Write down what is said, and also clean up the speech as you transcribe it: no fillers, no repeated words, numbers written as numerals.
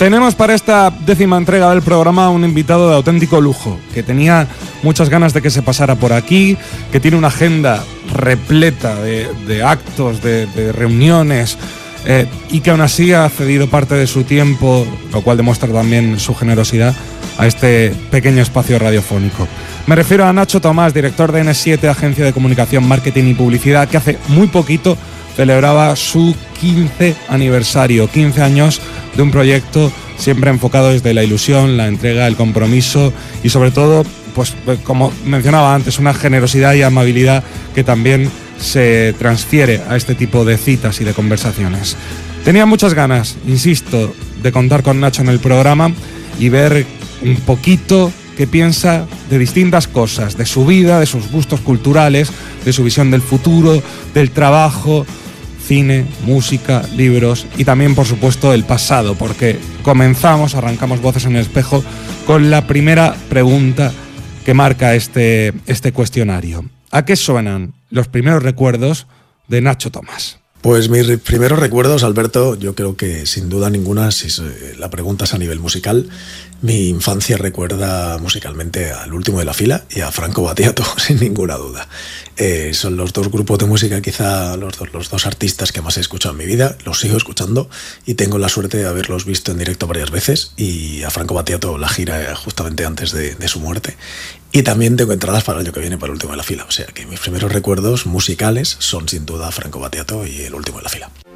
Tenemos para esta 10ª entrega del programa un invitado de auténtico lujo, que tenía muchas ganas de que se pasara por aquí, que tiene una agenda repleta de actos, de reuniones, y que aún así ha cedido parte de su tiempo, lo cual demuestra también su generosidad, a este pequeño espacio radiofónico. Me refiero a Nacho Tomás, director de N7, agencia de comunicación, marketing y publicidad, que hace muy poquito celebraba su 15 aniversario, 15 años de un proyecto siempre enfocado desde la ilusión, la entrega, el compromiso y sobre todo, pues como mencionaba antes, una generosidad y amabilidad que también se transfiere a este tipo de citas y de conversaciones. Tenía muchas ganas, insisto, de contar con Nacho en el programa y ver un poquito qué piensa de distintas cosas, de su vida, de sus gustos culturales, de su visión del futuro, del trabajo, cine, música, libros y también, por supuesto, el pasado, porque arrancamos Voces en el Espejo con la primera pregunta que marca este cuestionario. ¿A qué suenan los primeros recuerdos de Nacho Tomás? Pues mis primeros recuerdos, Alberto, yo creo que sin duda ninguna, si la pregunta es a nivel musical, mi infancia recuerda musicalmente al Último de la Fila y a Franco Battiato, sin ninguna duda. Son los dos grupos de música, quizá los dos artistas que más he escuchado en mi vida, los sigo escuchando y tengo la suerte de haberlos visto en directo varias veces, y a Franco Battiato la gira justamente antes de su muerte. Y también tengo entradas para el año que viene para el Último de la Fila, o sea que mis primeros recuerdos musicales son sin duda Franco Battiato y el Último de la Fila.